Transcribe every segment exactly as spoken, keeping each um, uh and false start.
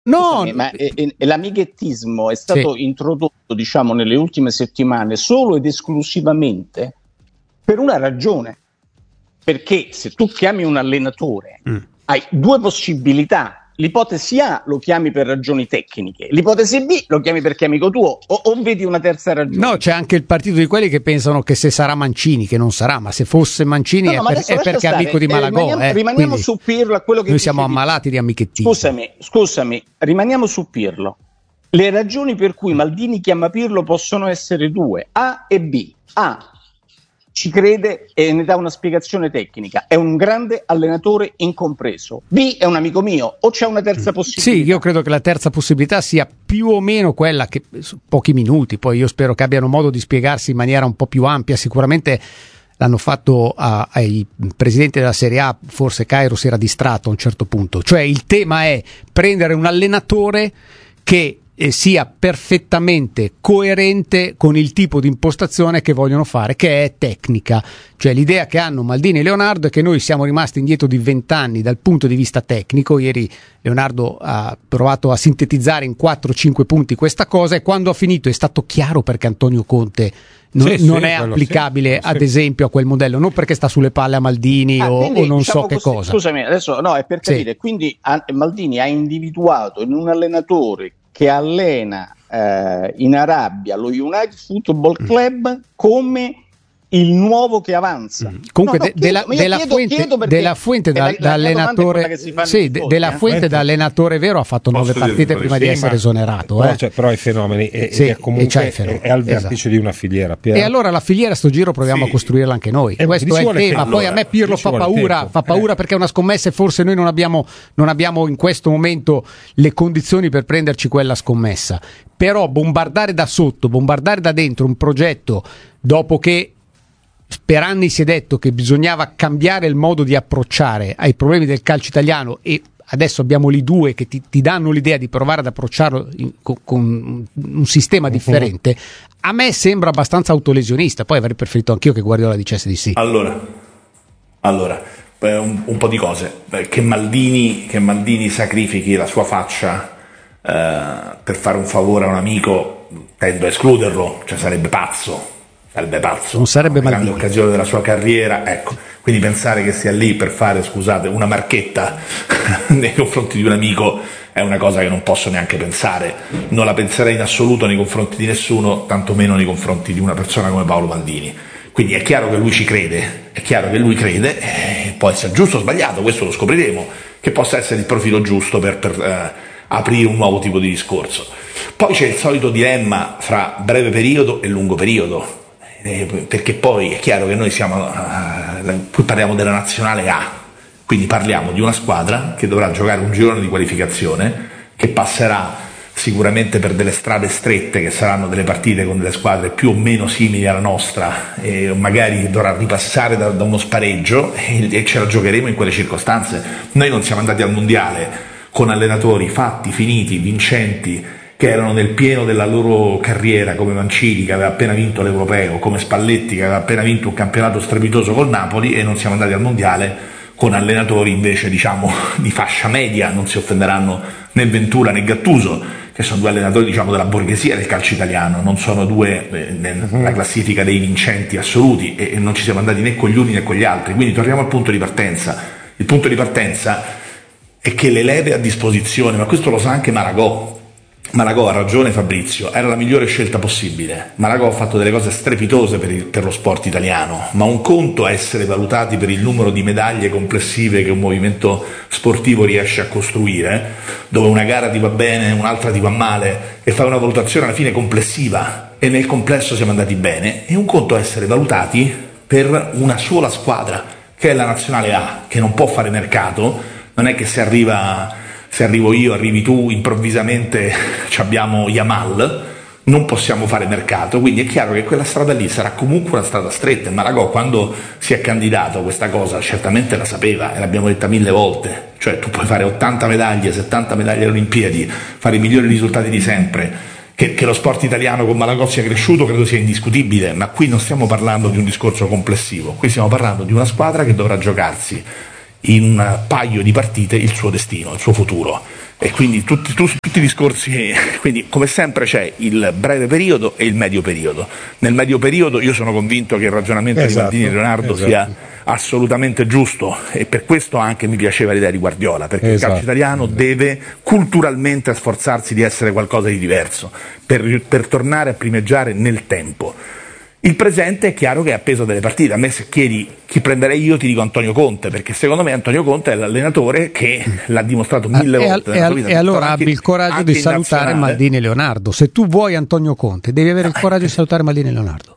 No, Scusami, ma eh, eh, l'amichettismo è stato sì. introdotto, diciamo, nelle ultime settimane solo ed esclusivamente per una ragione, perché se tu chiami un allenatore mm. hai due possibilità. L'ipotesi A lo chiami per ragioni tecniche, l'ipotesi B lo chiami perché è amico tuo, o, o vedi una terza ragione. No, c'è anche il partito di quelli che pensano che se sarà Mancini, che non sarà, ma se fosse Mancini no, no, è, per, è perché è amico di Malagò. Eh, rimaniamo eh, rimaniamo su Pirlo, a quello che noi dicevi. Siamo ammalati di amichettismo. Scusami, scusami, rimaniamo su Pirlo. Le ragioni per cui Maldini chiama Pirlo possono essere due, A e B. A, ci crede e ne dà una spiegazione tecnica, è un grande allenatore incompreso. B, è un amico mio, o c'è una terza possibilità? Sì, io credo che la terza possibilità sia più o meno quella che, pochi minuti, poi io spero che abbiano modo di spiegarsi in maniera un po' più ampia. Sicuramente l'hanno fatto a, ai presidenti della Serie A, forse Cairo si era distratto a un certo punto, cioè il tema è prendere un allenatore che sia perfettamente coerente con il tipo di impostazione che vogliono fare, che è tecnica. Cioè l'idea che hanno Maldini e Leonardo è che noi siamo rimasti indietro di vent'anni dal punto di vista tecnico. Ieri Leonardo ha provato a sintetizzare in quattro cinque punti questa cosa, e quando ha finito è stato chiaro perché Antonio Conte non, sì, non sì, è applicabile sì, ad sì. esempio a quel modello, non perché sta sulle palle a Maldini ah, o, quindi, o non diciamo so che così, cosa. Scusami, adesso no, è per capire. Sì. Quindi a, Maldini ha individuato in un allenatore che allena eh, in Arabia lo United Football Club mm. come il nuovo che avanza. Mm. Comunque no, no, de, chiedo, della, chiedo, fuente, chiedo della Fuente da, da allenatore sì, de, della Fuente eh? da allenatore vero ha fatto Posso nove partite prima di essere esonerato. Però, eh? cioè, però i fenomeni è, sì, è comunque è, fenomeni. è al vertice esatto. di una filiera. Pier. E allora la filiera sto giro proviamo sì. a costruirla anche noi. Eh, Questo è il tema. Poi a me Pirlo fa paura, tempo. fa paura eh. perché è una scommessa e forse noi non abbiamo, non abbiamo in questo momento le condizioni per prenderci quella scommessa. Però bombardare da sotto, bombardare da dentro un progetto dopo che per anni si è detto che bisognava cambiare il modo di approcciare ai problemi del calcio italiano, e adesso abbiamo lì due che ti, ti danno l'idea di provare ad approcciarlo in, con, con un sistema differente. A me sembra abbastanza autolesionista. Poi avrei preferito anch'io che Guardiola dicesse di sì. Allora, allora eh, un, un po' di cose. Eh, che Maldini, che Maldini sacrifichi la sua faccia eh, per fare un favore a un amico, tendo a escluderlo, cioè sarebbe pazzo. Sarebbe pazzo, non sarebbe grande occasione della sua carriera, ecco. Quindi pensare che sia lì per fare, scusate, una marchetta nei confronti di un amico è una cosa che non posso neanche pensare. Non la penserei in assoluto nei confronti di nessuno, tantomeno nei confronti di una persona come Paolo Maldini. Quindi è chiaro che lui ci crede, è chiaro che lui crede, eh, può essere giusto o sbagliato, questo lo scopriremo, che possa essere il profilo giusto per, per eh, aprire un nuovo tipo di discorso. Poi c'è il solito dilemma fra breve periodo e lungo periodo. Perché poi è chiaro che noi siamo qui parliamo della nazionale A, quindi parliamo di una squadra che dovrà giocare un girone di qualificazione, che passerà sicuramente per delle strade strette, che saranno delle partite con delle squadre più o meno simili alla nostra, e magari dovrà ripassare da, da uno spareggio, e, e ce la giocheremo in quelle circostanze. Noi non siamo andati al mondiale con allenatori fatti, finiti, vincenti, che erano nel pieno della loro carriera, come Mancini che aveva appena vinto l'Europeo, come Spalletti che aveva appena vinto un campionato strepitoso col Napoli, e non siamo andati al mondiale con allenatori invece diciamo di fascia media, non si offenderanno né Ventura né Gattuso, che sono due allenatori diciamo della borghesia del calcio italiano, non sono due eh, nella classifica dei vincenti assoluti, e, e non ci siamo andati né con gli uni né con gli altri. Quindi torniamo al punto di partenza. Il punto di partenza è che le leve a disposizione, ma questo lo sa anche Malagò, Malagò ha ragione Fabrizio, era la migliore scelta possibile. Malagò ha fatto delle cose strepitose per, il, per lo sport italiano, ma un conto è essere valutati per il numero di medaglie complessive che un movimento sportivo riesce a costruire, dove una gara ti va bene, un'altra ti va male, e fai una valutazione alla fine complessiva, e nel complesso siamo andati bene. E un conto è essere valutati per una sola squadra, che è la nazionale A, che non può fare mercato. Non è che se arriva... se arrivo io, arrivi tu, improvvisamente abbiamo Yamal, non possiamo fare mercato. Quindi è chiaro che quella strada lì sarà comunque una strada stretta. E Malagò, quando si è candidato, questa cosa certamente la sapeva, e l'abbiamo detta mille volte. Cioè tu puoi fare ottanta medaglie, settanta medaglie alle Olimpiadi, fare i migliori risultati di sempre. Che, che lo sport italiano con Malagò sia cresciuto credo sia indiscutibile, ma qui non stiamo parlando di un discorso complessivo, qui stiamo parlando di una squadra che dovrà giocarsi in un paio di partite il suo destino, il suo futuro. e quindi tutti, tutti, tutti i discorsi, quindi come sempre c'è il breve periodo e il medio periodo. Nel medio periodo io sono convinto che il ragionamento esatto, di Maldini e Leonardo esatto. sia assolutamente giusto, e per questo anche mi piaceva l'idea di Guardiola, perché esatto. il calcio italiano esatto. deve culturalmente sforzarsi di essere qualcosa di diverso per, per tornare a primeggiare nel tempo. Il presente è chiaro che è appeso delle partite. A me se chiedi chi prenderei io ti dico Antonio Conte, perché secondo me Antonio Conte è l'allenatore che l'ha dimostrato mille ah, volte e, al, e, e allora abbi il coraggio di salutare nazionale. Maldini e Leonardo. Se tu vuoi Antonio Conte devi avere il coraggio di salutare Maldini e Leonardo.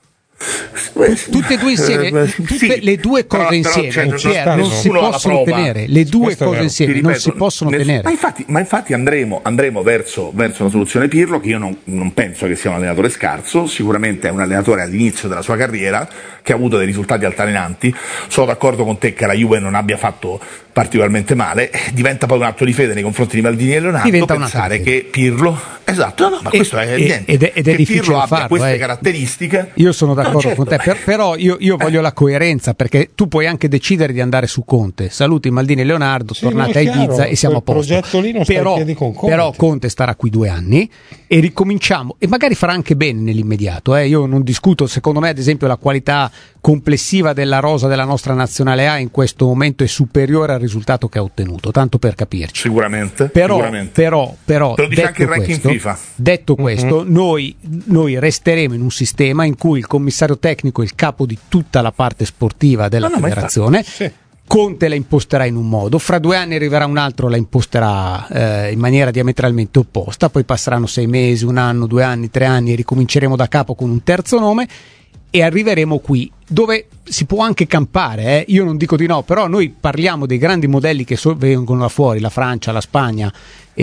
Tutte e due insieme, tutte sì, le due cose però, insieme però, non, non si possono tenere, le due Questo cose insieme ripeto, non si possono nel, tenere. Ma infatti, ma infatti andremo, andremo verso, verso una soluzione Pirlo, che io non, non penso che sia un allenatore scarso, sicuramente è un allenatore all'inizio della sua carriera che ha avuto dei risultati altalenanti. Sono d'accordo con te che la Juve non abbia fatto particolarmente male, diventa poi un atto di fede nei confronti di Maldini e Leonardo diventa pensare che Pirlo esatto, no, no, ma e, questo è evidente ed è, ed è che difficile Pirlo abbia farlo, queste eh. caratteristiche. Io sono d'accordo no, certo. con te, per, però io, io voglio eh. la coerenza, perché tu puoi anche decidere di andare su Conte, saluti Maldini e Leonardo, sì, tornate a Ibiza e siamo a posto. Lì non però, sta con Conte. però Conte starà qui due anni e ricominciamo, e magari farà anche bene nell'immediato, eh. io non discuto, secondo me ad esempio la qualità complessiva della rosa della nostra nazionale A in questo momento è superiore al risultato che ha ottenuto, tanto per capirci. Sicuramente. Però, sicuramente. però, però Te lo dice detto anche il ranking questo, FIFA. Detto questo, Mm-hmm. noi, noi resteremo in un sistema in cui il commissario tecnico è il capo di tutta la parte sportiva della no, no, federazione. Sì. Conte la imposterà in un modo, fra due anni arriverà un altro, la imposterà eh, in maniera diametralmente opposta, poi passeranno sei mesi, un anno, due anni, tre anni e ricominceremo da capo con un terzo nome e arriveremo qui dove si può anche campare, eh? Io non dico di no, però noi parliamo dei grandi modelli che so- vengono da fuori, la Francia, la Spagna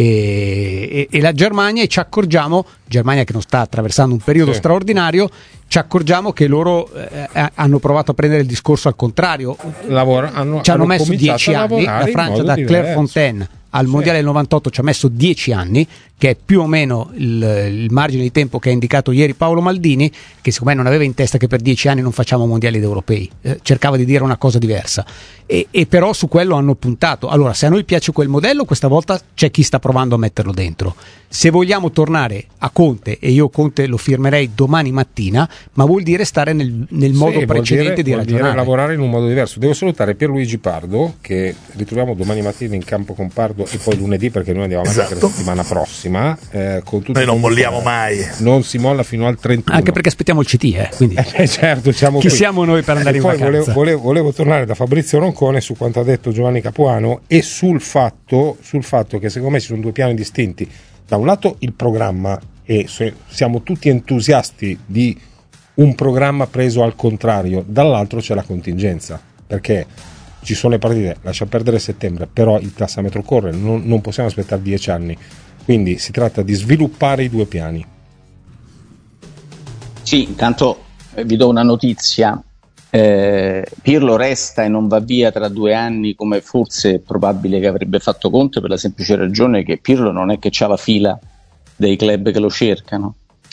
e, e, e la Germania, e ci accorgiamo, Germania che non sta attraversando un periodo sì. straordinario, ci accorgiamo che loro eh, hanno provato a prendere il discorso al contrario. Lavora, hanno, ci hanno, hanno messo dieci anni, la Francia da Clairefontaine al sì. mondiale del novantotto ci ha messo dieci anni, che è più o meno il, il margine di tempo che ha indicato ieri Paolo Maldini, che secondo me non aveva in testa che per dieci anni non facciamo mondiali ed europei, eh, cercava di dire una cosa diversa, e, e però su quello hanno puntato. Allora, se a noi piace quel modello, questa volta c'è chi sta provando a metterlo dentro. Se vogliamo tornare a Conte, e io Conte lo firmerei domani mattina, ma vuol dire stare nel, nel modo sì, precedente dire, di vuol ragionare, dire lavorare in un modo diverso. Devo salutare Pierluigi Pardo, che ritroviamo domani mattina in campo con Pardo e poi lunedì, perché noi andiamo avanti esatto. per la settimana prossima, eh, con noi non molliamo mai, non si molla fino al trentuno, anche perché aspettiamo il C T, eh, quindi eh, certo, siamo chi qui. siamo noi per andare e in poi vacanza. Volevo, volevo, volevo tornare da Fabrizio Roncone su quanto ha detto Giovanni Capuano e sul fatto, sul fatto che secondo me ci sono due piani distinti. Da un lato il programma, e siamo tutti entusiasti di un programma preso al contrario, dall'altro c'è la contingenza, perché ci sono le partite, lascia perdere settembre, però il tassametro corre, non, non possiamo aspettare dieci anni, quindi si tratta di sviluppare i due piani. Sì, intanto eh, vi do una notizia, eh, Pirlo resta e non va via tra due anni come forse è probabile che avrebbe fatto Conte, per la semplice ragione che Pirlo non è che c'ha la fila dei club che lo cercano,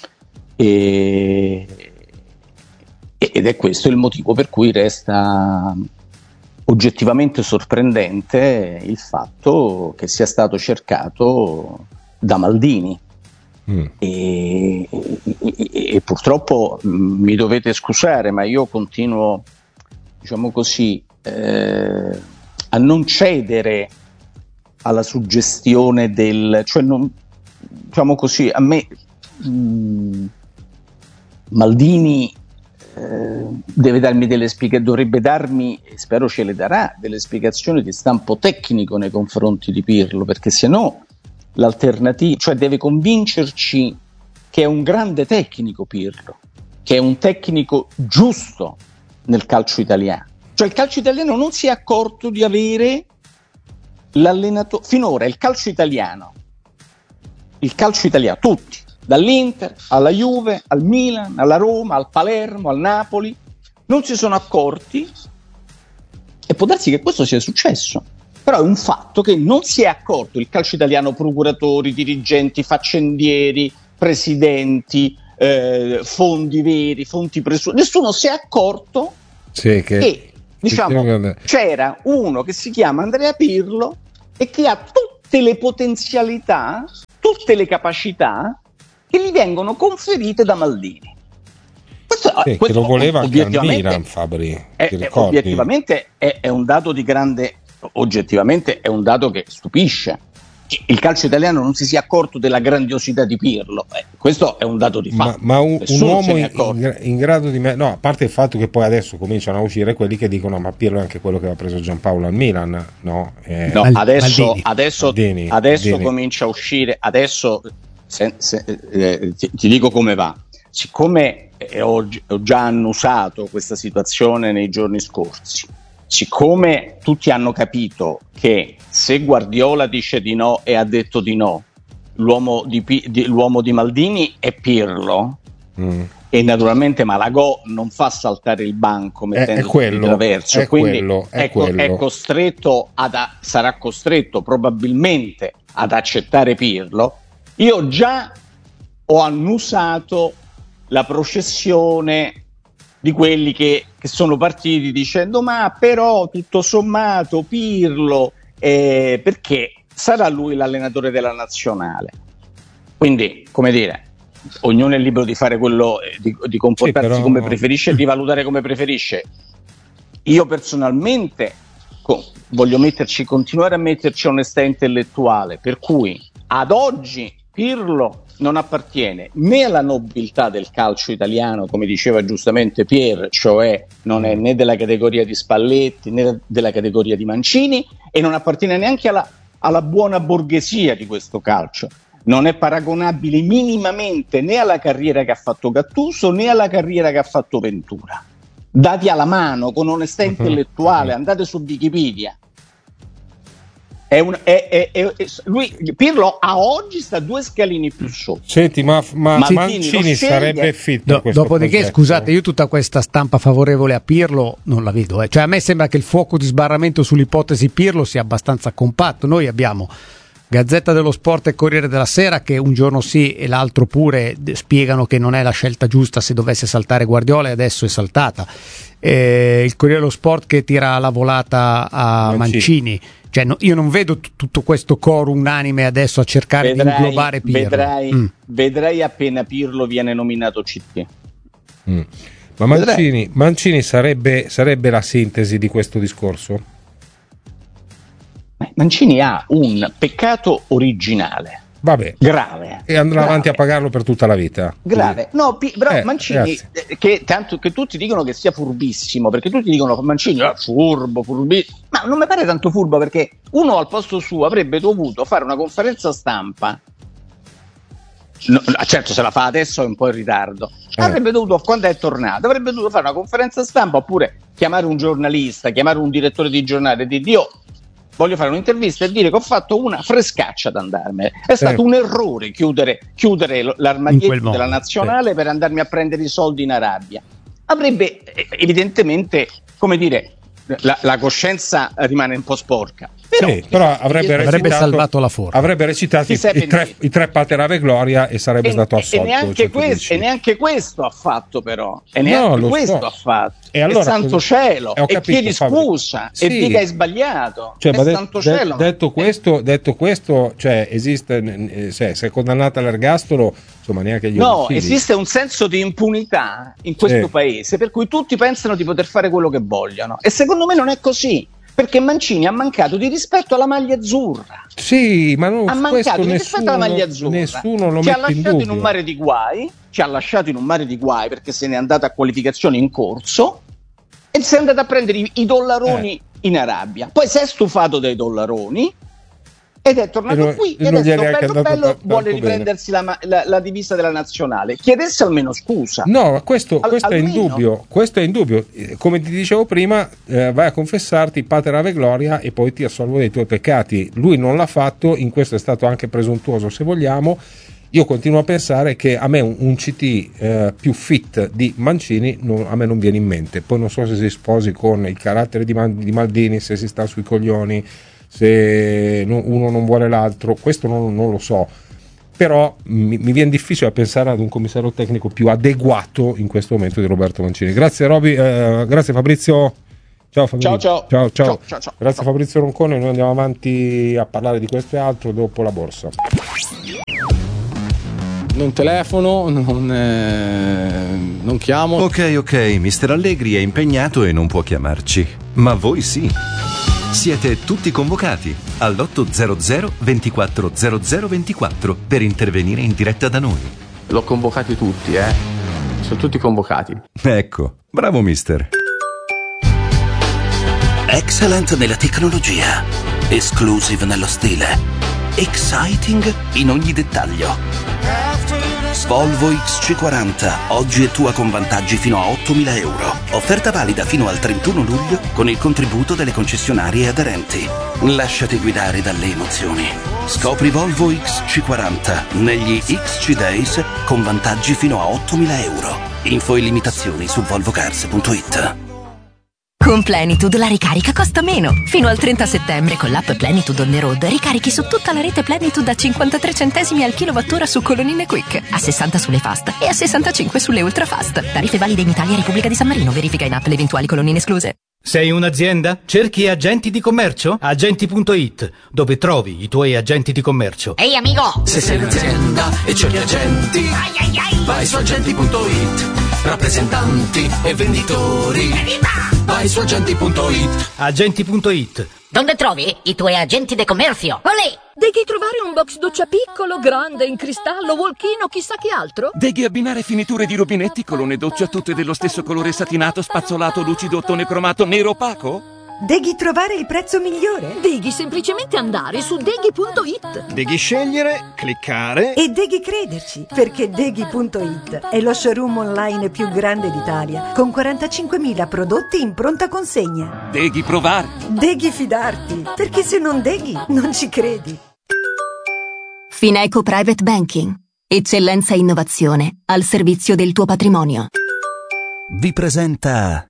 e, ed è questo il motivo per cui resta oggettivamente sorprendente il fatto che sia stato cercato da Maldini. Mm. E, e, e purtroppo mh, mi dovete scusare, ma io continuo, diciamo così, eh, a non cedere alla suggestione del, cioè non, diciamo così, a me mh, Maldini eh, deve darmi delle spiegazioni, dovrebbe darmi, e spero ce le darà, delle spiegazioni di stampo tecnico nei confronti di Pirlo, perché se no l'alternativa, cioè deve convincerci che è un grande tecnico Pirlo, che è un tecnico giusto nel calcio italiano. Cioè il calcio italiano non si è accorto di avere l'allenatore, finora il calcio italiano, il calcio italiano, tutti, dall'Inter alla Juve, al Milan, alla Roma, al Palermo, al Napoli, non si sono accorti, e può darsi che questo sia successo. Però è un fatto che non si è accorto il calcio italiano, procuratori, dirigenti, faccendieri, presidenti, eh, fondi veri, fonti presunti, nessuno si è accorto sì, che, che diciamo, che... c'era uno che si chiama Andrea Pirlo e che ha tutte tutte le potenzialità, tutte le capacità che gli vengono conferite da Maldini. Questo, sì, questo che lo voleva anche al obiettivamente Milan, Fabri, è, ti è, ricordi? obiettivamente è, è un dato di grande, oggettivamente è un dato che stupisce. Il calcio italiano non si sia accorto della grandiosità di Pirlo, eh, questo è un dato di fatto. Ma, ma un, un uomo in, in, in grado di me- no, a parte il fatto che poi adesso cominciano a uscire quelli che dicono ma Pirlo è anche quello che aveva preso Giampaolo al Milan, no? Eh, no adesso, Maldini. adesso, Maldini, adesso Maldini. comincia a uscire, adesso se, se, eh, ti, ti dico come va. Siccome eh, ho, ho già annusato questa situazione nei giorni scorsi, siccome tutti hanno capito che se Guardiola dice di no e ha detto di no, l'uomo di, di, l'uomo di Maldini è Pirlo, mm. e naturalmente Malagò non fa saltare il banco mettendo di traverso, è quindi quello, è, è, quello. è costretto ad, sarà costretto probabilmente ad accettare Pirlo. Io già ho annusato la processione di quelli che, che sono partiti dicendo ma però tutto sommato Pirlo, eh, perché sarà lui l'allenatore della nazionale, quindi come dire ognuno è libero di fare quello, di, di comportarsi sì, però... come preferisce e di valutare come preferisce. Io personalmente co- voglio metterci continuare a metterci onestà intellettuale, per cui ad oggi Pirlo non appartiene né alla nobiltà del calcio italiano, come diceva giustamente Pier, cioè non è né della categoria di Spalletti né della categoria di Mancini, e non appartiene neanche alla, alla buona borghesia di questo calcio. Non è paragonabile minimamente né alla carriera che ha fatto Gattuso né alla carriera che ha fatto Ventura. Dati alla mano, con onestà uh-huh. intellettuale, andate su Wikipedia. È un, è, è, è, è, lui, Pirlo a oggi sta due scalini più sotto. Senti, ma, ma Mancini sarebbe fit. Do, dopodiché, progetto. Scusate, io tutta questa stampa favorevole a Pirlo non la vedo. Eh. Cioè, a me sembra che il fuoco di sbarramento sull'ipotesi Pirlo sia abbastanza compatto. Noi abbiamo Gazzetta dello Sport e Corriere della Sera che un giorno sì e l'altro pure spiegano che non è la scelta giusta se dovesse saltare Guardiola, e adesso è saltata. Eh, il Corriere dello Sport che tira la volata a Mancini. Mancini. Cioè, no, io non vedo t- tutto questo coro unanime adesso a cercare vedrai, di inglobare Pirlo. Vedrai, mm. vedrai appena Pirlo viene nominato C T. Mm. Ma Mancini, Mancini sarebbe, sarebbe la sintesi di questo discorso? Mancini ha un peccato originale. Vabbè. Grave. E andrà grave. avanti a pagarlo per tutta la vita. Grave. No, pi- però eh, Mancini, che tanto che tutti dicono che sia furbissimo, perché tutti dicono che Mancini è furbo, furbissimo. Ma non mi pare tanto furbo, perché uno al posto suo avrebbe dovuto fare una conferenza stampa. No, certo, se la fa adesso è un po' in ritardo. Eh. Avrebbe dovuto, quando è tornato, avrebbe dovuto fare una conferenza stampa, oppure chiamare un giornalista, chiamare un direttore di giornale e dire: io voglio fare un'intervista e dire che ho fatto una frescaccia ad andarmene. È stato eh. un errore chiudere, chiudere l'armadietto della nazionale sì. per andarmi a prendere i soldi in Arabia. Avrebbe evidentemente, come dire, la, la coscienza rimane un po' sporca. Però, sì, però avrebbe, recitato, avrebbe salvato la forma. Avrebbe recitato i, i, tre, i tre Paterave Gloria e sarebbe e, stato assolto. E neanche, questo, e neanche questo ha fatto, però. E neanche no, questo so. ha fatto. E, allora, e santo cielo. Capito, e chiedi scusa sì. e dica hai sbagliato. Cioè, e ma de- santo de- cielo. Detto questo, detto questo, cioè esiste, cioè, se è condannata all'ergastolo, insomma, neanche gli No, omicidi. esiste un senso di impunità in questo sì. paese, per cui tutti pensano di poter fare quello che vogliono. E secondo me non è così. Perché Mancini ha mancato di rispetto alla maglia azzurra. Sì, ma non ha mancato di nessuno, rispetto alla maglia azzurra. Nessuno lo ci ha mette in lasciato dubbio. in un mare di guai, ci ha lasciato in un mare di guai perché se n'è andata a qualificazioni in corso e si è andato a prendere i, i dollaroni eh. in Arabia. Poi si è stufato dei dollaroni ed è tornato e non, qui e ed adesso bello bello t- vuole riprendersi la, la, la divisa della nazionale. Chiedesse almeno scusa. No, questo, Al, questo è almeno. indubbio. Questo è indubbio. Come ti dicevo prima, eh, vai a confessarti Pater Ave Gloria e poi ti assolvo dei tuoi peccati. Lui non l'ha fatto, in questo è stato anche presuntuoso, se vogliamo. Io continuo a pensare che a me un, un C T eh, più fit di Mancini non, a me non viene in mente. Poi non so se si sposi con il carattere di, Man, di Maldini, se si sta sui coglioni, se uno non vuole l'altro, questo non, non lo so, però mi, mi viene difficile pensare ad un commissario tecnico più adeguato in questo momento di Roberto Mancini. Grazie Roby, eh, grazie Fabrizio, Ciao Fabrizio. Ciao, ciao. Ciao, ciao. Ciao, ciao, ciao. Grazie ciao. Fabrizio Roncone, noi andiamo avanti a parlare di questo e altro dopo la borsa. Non telefono, non, eh, non chiamo. Ok, ok, mister Allegri è impegnato e non può chiamarci. Ma voi sì. Siete tutti convocati all'otto hundred ventiquattro zero zero ventiquattro per intervenire in diretta da noi. L'ho convocati tutti, eh. Sono tutti convocati. Ecco, bravo mister. Excellent nella tecnologia, exclusive nello stile, exciting in ogni dettaglio. Volvo X C quaranta, oggi è tua con vantaggi fino a ottomila euro. Offerta valida fino al trentuno luglio con il contributo delle concessionarie aderenti. Lasciati guidare dalle emozioni. Scopri Volvo X C quaranta negli X C Days con vantaggi fino a ottomila euro. Info e limitazioni su volvocars punto it. Con Plenitude la ricarica costa meno. Fino al trenta settembre con l'app Plenitude on the road ricarichi su tutta la rete Plenitude a cinquantatré centesimi al kilowattora su colonnine Quick, a sessanta sulle fast e a sessantacinque sulle ultra fast. Tariffe valide in Italia e Repubblica di San Marino. Verifica in app le eventuali colonnine escluse. Sei un'azienda? Cerchi agenti di commercio? Agenti punto it, dove trovi i tuoi agenti di commercio. Ehi amico! Se sei un'azienda e cerchi agenti, ai ai ai. Vai su agenti punto it, rappresentanti e venditori. Evviva! Vai su agenti punto it. Agenti punto it. Dove trovi i tuoi agenti di commercio? Olè! Devi trovare un box doccia piccolo, grande, in cristallo, walk-in o chissà che altro? Devi abbinare finiture di rubinetti, colonne doccia tutte dello stesso colore satinato, spazzolato, lucido, ottone cromato, nero opaco? Devi trovare il prezzo migliore? Devi semplicemente andare su deghi punto it. Devi scegliere, cliccare e devi crederci, perché deghi punto it è lo showroom online più grande d'Italia, con quarantacinquemila prodotti in pronta consegna. Devi provare. Devi fidarti, perché se non deghi non ci credi. Fineco Private Banking. Eccellenza e innovazione al servizio del tuo patrimonio. Vi presenta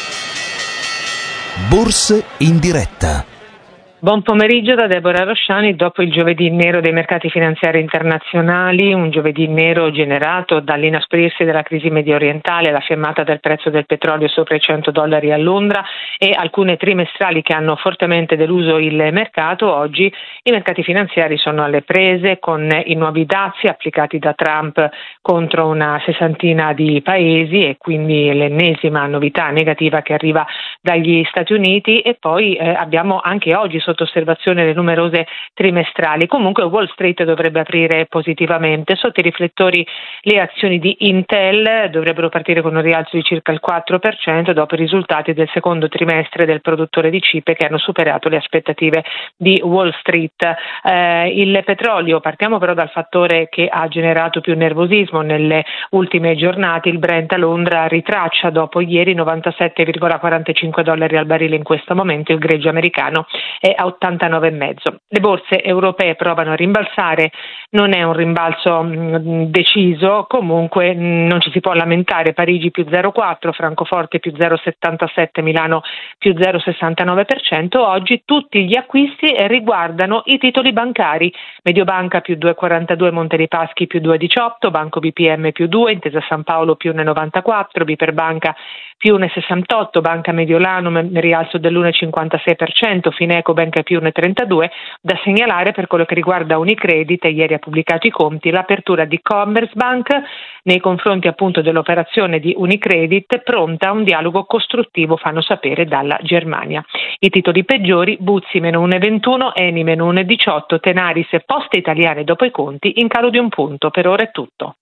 Borse in diretta. Buon pomeriggio da Deborah Rosciani. Dopo il giovedì nero dei mercati finanziari internazionali, un giovedì nero generato dall'inasprirsi della crisi medio orientale, la fiammata del prezzo del petrolio sopra i cento dollari a Londra e alcune trimestrali che hanno fortemente deluso il mercato, oggi i mercati finanziari sono alle prese con i nuovi dazi applicati da Trump contro una sessantina di paesi e quindi l'ennesima novità negativa che arriva dagli Stati Uniti, e poi eh, abbiamo anche oggi sotto osservazione le numerose trimestrali. Comunque Wall Street dovrebbe aprire positivamente, sotto i riflettori le azioni di Intel dovrebbero partire con un rialzo di circa il quattro per cento dopo i risultati del secondo trimestre del produttore di chip che hanno superato le aspettative di Wall Street. Eh, il petrolio, partiamo però dal fattore che ha generato più nervosismo nelle ultime giornate, il Brent a Londra ritraccia dopo ieri novantasette virgola quarantacinque dollari al barile, in questo momento il greggio americano è a ottantanove virgola cinque. Le borse europee provano a rimbalzare, non è un rimbalzo mh, deciso, comunque mh, non ci si può lamentare. Parigi più zero virgola quattro, Francoforte più zero virgola settantasette, Milano più zero virgola sessantanove per cento. Oggi tutti gli acquisti riguardano i titoli bancari. Mediobanca più due virgola quarantadue, Monte dei Paschi più due virgola diciotto, Banco B P M più due, Intesa San Paolo più uno virgola novantaquattro, Biperbanca più uno virgola sessantotto, Banca Mediolanum rialzo dell'uno virgola cinquantasei per cento, Fineco Banca più uno virgola trentadue. Da segnalare per quello che riguarda Unicredit, ieri ha pubblicato i conti, l'apertura di Commerzbank nei confronti appunto dell'operazione di Unicredit, pronta a un dialogo costruttivo, fanno sapere dalla Germania. I titoli peggiori: Buzzi meno uno virgola ventuno, Eni meno uno virgola diciotto, Tenaris e Poste Italiane dopo i conti in calo di un punto. Per ora è tutto.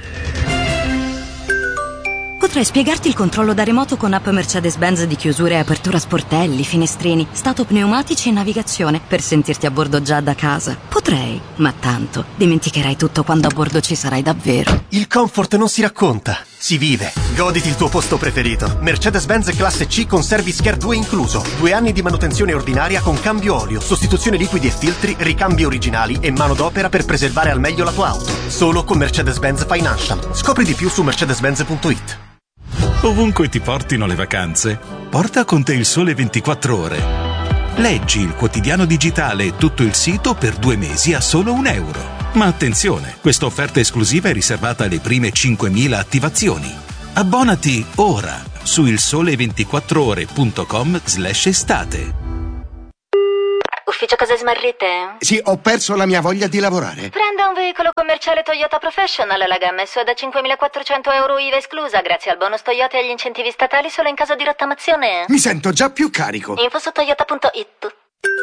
Potrei spiegarti il controllo da remoto con app Mercedes-Benz di chiusura e apertura sportelli, finestrini, stato pneumatici e navigazione per sentirti a bordo già da casa. Potrei, ma tanto dimenticherai tutto quando a bordo ci sarai davvero. Il comfort non si racconta, si vive. Goditi il tuo posto preferito. Mercedes-Benz Classe C con Service Care due incluso. Due anni di manutenzione ordinaria con cambio olio, sostituzione liquidi e filtri, ricambi originali e manodopera per preservare al meglio la tua auto. Solo con Mercedes-Benz Financial. Scopri di più su mercedes benz punto it. Ovunque ti portino le vacanze, porta con te il Sole ventiquattro Ore. Leggi il quotidiano digitale e tutto il sito per due mesi a solo un euro. Ma attenzione, questa offerta esclusiva è riservata alle prime cinquemila attivazioni. Abbonati ora, su il sole ventiquattro ore punto com slash estate. Ufficio case smarrite? Sì, ho perso la mia voglia di lavorare. Prenda un veicolo commerciale Toyota Professional, la gamma è sua da cinquemilaquattrocento euro I V A esclusa, grazie al bonus Toyota e agli incentivi statali solo in caso di rottamazione. Mi sento già più carico. Info su toyota punto it.